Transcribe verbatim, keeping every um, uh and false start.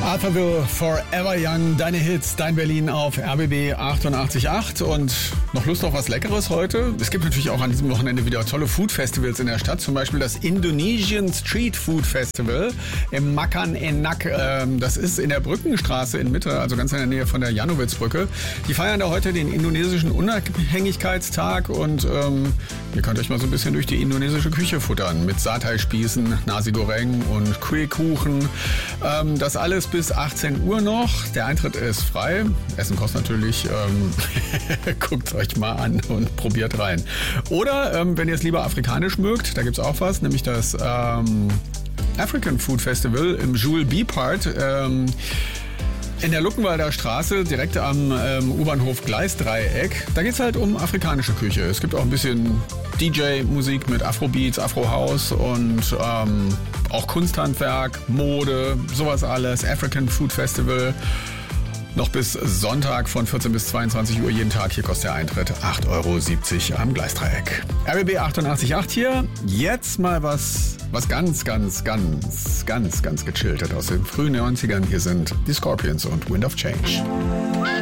Alphaville, Forever Young, deine Hits, dein Berlin auf R B B achtundachtzig Komma acht und noch Lust auf was Leckeres heute? Es gibt natürlich auch an diesem Wochenende wieder tolle Food-Festivals in der Stadt, zum Beispiel das Indonesian Street Food Festival im Makan Enak. Ähm, das ist in der Brückenstraße in Mitte, also ganz in der Nähe von der Janowitzbrücke. Die feiern da heute den indonesischen Unabhängigkeitstag und ähm, ihr könnt euch mal so ein bisschen durch die indonesische Küche futtern mit Satay-Spießen, Nasi Goreng und Kueh-Kuchen. Ähm, das alles bis achtzehn Uhr noch. Der Eintritt ist frei. Essen kostet natürlich. Ähm, guckt euch mal an und probiert rein. Oder ähm, wenn ihr es lieber afrikanisch mögt, da gibt es auch was, nämlich das ähm, African Food Festival im Jules B-Part. Ähm, In der Luckenwalder Straße, direkt am ähm, U-Bahnhof Gleisdreieck, da geht's halt um afrikanische Küche. Es gibt auch ein bisschen D J-Musik mit Afrobeats, Afro-House und ähm, auch Kunsthandwerk, Mode, sowas alles. African Food Festival. Noch bis Sonntag von vierzehn bis zweiundzwanzig Uhr jeden Tag. Hier kostet der Eintritt acht Euro siebzig am Gleisdreieck. R B B achtundachtzig Komma acht hier. Jetzt mal was, was ganz, ganz, ganz, ganz, ganz gechilltes aus den frühen neunzigern. Hier sind die Scorpions und Wind of Change.